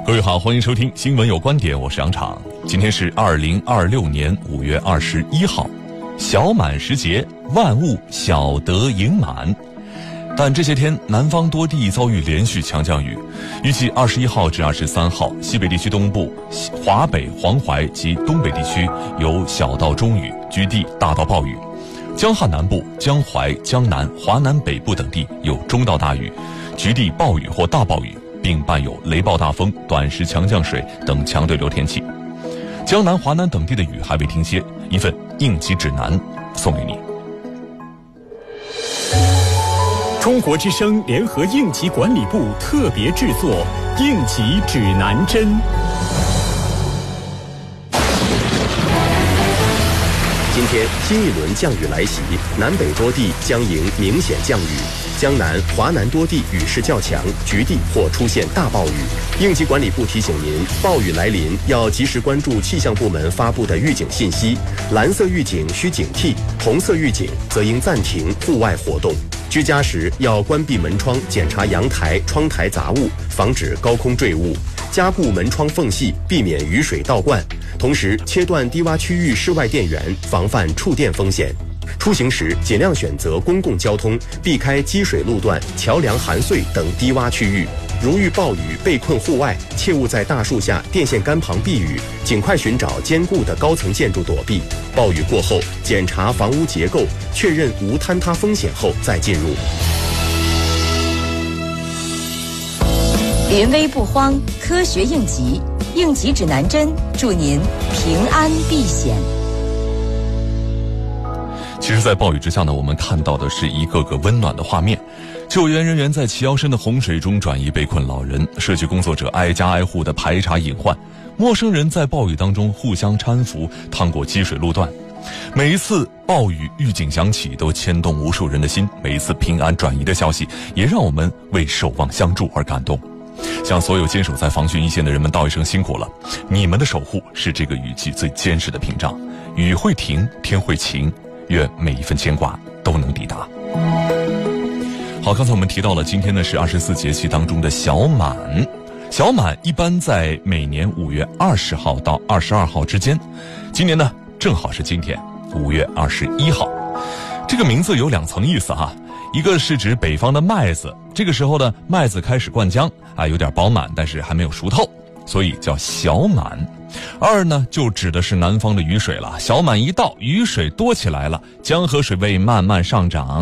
各位好，欢迎收听新闻有观点，我是杨昶。今天是2026年5月21号，小满时节，万物小得盈满。但这些天南方多地遭遇连续强降雨，预计21号至23号，西北地区东部、华北、黄淮及东北地区有小到中雨，局地大到暴雨；江汉南部、江淮、江南、华南北部等地有中到大雨，局地暴雨或大暴雨，并伴有雷暴大风、短时强降水等强对流天气。江南、华南等地的雨还未停歇，一份应急指南送给你。 中国之声联合应急管理部特别制作《应急指南针》。 今天新一轮降雨来袭，南北多地将迎明显降雨，江南、华南多地雨势较强，局地或出现大暴雨。应急管理部提醒您，暴雨来临要及时关注气象部门发布的预警信息，蓝色预警需警惕，红色预警则应暂停户外活动。居家时要关闭门窗，检查阳台、窗台杂物，防止高空坠物，加固门窗缝隙，避免雨水倒灌。同时，切断低洼区域室外电源，防范触电风险。出行时尽量选择公共交通，避开积水路段、桥梁含碎等低洼区域。如遇暴雨被困户外，切勿在大树下、电线杆旁避雨，尽快寻找坚固的高层建筑躲避。暴雨过后，检查房屋结构，确认无坍塌风险后再进入。 临危不慌，科学应急，应急指南针，祝您平安避险。 其实在暴雨之下呢，我们看到的是一个个温暖的画面。救援人员在齐腰深的洪水中转移被困老人，社区工作者挨家挨户地排查隐患，陌生人在暴雨当中互相搀扶，趟过积水路段。每一次暴雨预警响起，都牵动无数人的心，每一次平安转移的消息，也让我们为守望相助而感动。向所有坚守在防汛一线的人们道一声辛苦了，你们的守护是这个雨季最坚实的屏障。雨会停，天会晴，愿每一份牵挂都能抵达。好，刚才我们提到了，今天呢是24节气当中的小满。小满一般在每年5月20号到22号之间，今年呢正好是今天5月21号。这个名字有两层意思哈，一个是指北方的麦子，这个时候呢麦子开始灌浆啊，有点饱满，但是还没有熟透，所以叫小满。二呢就指的是南方的雨水了，小满一到，雨水多起来了，江河水位慢慢上涨，